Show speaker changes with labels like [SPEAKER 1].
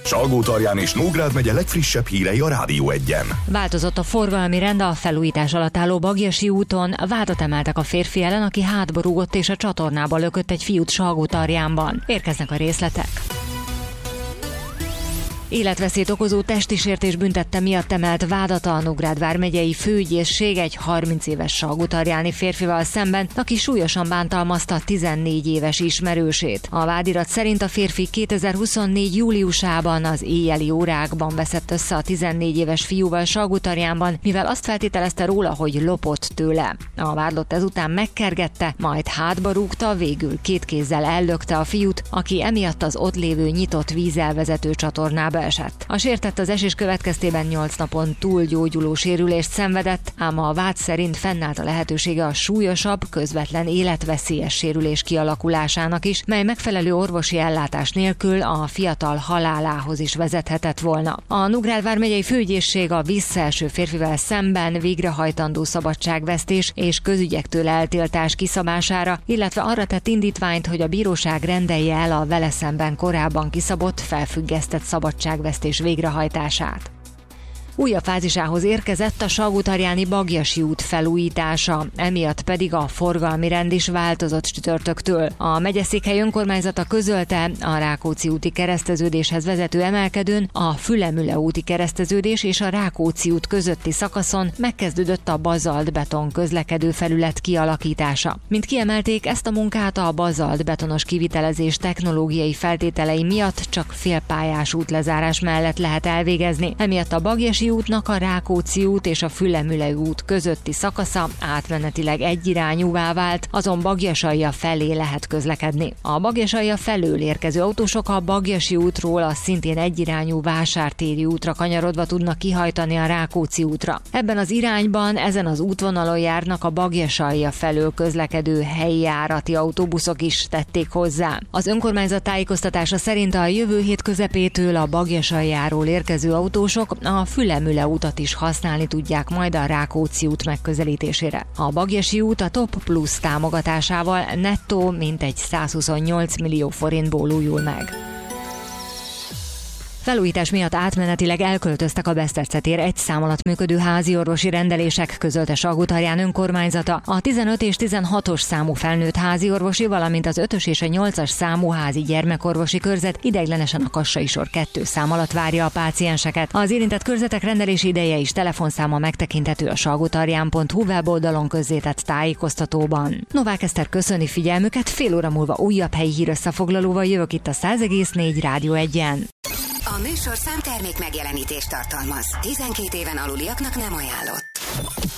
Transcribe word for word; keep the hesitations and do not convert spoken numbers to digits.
[SPEAKER 1] Salgótarján és Nógrád megye legfrissebb hírei a Rádió Egyen.
[SPEAKER 2] Változott a forgalmi rend a felújítás alatt álló Bagyesi úton. Vádat emeltek a férfi ellen, aki hátba rúgott és a csatornába lökött egy fiút Salgótarjánban. Érkeznek a részletek. Életveszélyt okozó testi sértés büntette miatt emelt vádat a Nógrád vármegyei főügyészség egy harminc éves salgótarjáni férfival szemben, aki súlyosan bántalmazta tizennégy éves ismerősét. A vádirat szerint a férfi kétezer-huszonnégy júliusában az éjjeli órákban veszett össze a tizennégy éves fiúval Salgótarjánban, mivel azt feltételezte róla, hogy lopott tőle. A vádlott ezután megkergette, majd hátba rúgta, végül két kézzel ellökte a fiút, aki emiatt az ott lévő nyitott vízelvezető csatornába esett. A sértett az esés következtében nyolc napon túl gyógyuló sérülést szenvedett, ám a vád szerint fennállt a lehetősége a súlyosabb, közvetlen életveszélyes sérülés kialakulásának is, mely megfelelő orvosi ellátás nélkül a fiatal halálához is vezethetett volna. A Nógrád vármegyei főügyészség a visszaeső férfivel szemben végrehajtandó szabadságvesztés és közügyektől eltiltás kiszabására, illetve arra tett indítványt, hogy a bíróság rendelje el a vele szemben korábban kiszabott, felfüggesztett szabadságvesztés végrehajtását. Újabb fázisához érkezett a salgótarjáni Bagyesi út felújítása, emiatt pedig a forgalmi rend is változott csütörtöktől. A megyeszékhely önkormányzata közölte, a Rákóczi úti kereszteződéshez vezető emelkedőn, a Fülemüle úti kereszteződés és a Rákóczi út közötti szakaszon megkezdődött a bazalt-beton közlekedő felület kialakítása. Mint kiemelték, ezt a munkát a bazalt-betonos kivitelezés technológiai feltételei miatt csak félpályás útlezárás mellett lehet elvégezni. Emiatt a Bagyesi útnak a Rákóczi út és a Fülemüle út közötti szakasza átmenetileg egyirányúvá vált, azon Bagyasalja felé lehet közlekedni. A Bagyasalja felől érkező autósok a Bagyesi útról a szintén egyirányú Vásártéri útra kanyarodva tudnak kihajtani a Rákóczi útra. Ebben az irányban ezen az útvonalon járnak a Bagyasalja felől közlekedő helyi járati autóbuszok is, tették hozzá. Az önkormányzat tájékoztatása szerint a jövő hét közepétől a Bagyasaljáról érkező autósok a Fülemüle utat is használni tudják majd a Rákóczi út megközelítésére. A Bagyesi út a Top Plus támogatásával nettó mintegy százhuszonnyolc millió forintból újul meg. Felújítás miatt átmenetileg elköltöztek a Besztercetér egy szám alatt működő háziorvosi rendelések, közölte Salgótarján önkormányzata. A tizenöt és tizenhatos számú felnőtt háziorvosi, valamint az ötös és a nyolcas számú házi gyermekorvosi körzet ideiglenesen a Kassai sor kettő szám alatt várja a pácienseket. Az érintett körzetek rendelési ideje és telefonszáma megtekinthető a salgótarján pont hu weboldalon közzétett tájékoztatóban. Novák Eszter köszöni figyelmüket, fél óra múlva újabb helyi hírösszefoglalóval jövök itt a száz egész négy Rádió Egyen.
[SPEAKER 3] A műsor számtermék megjelenítést tartalmaz. tizenkét éven aluliaknak nem ajánlott.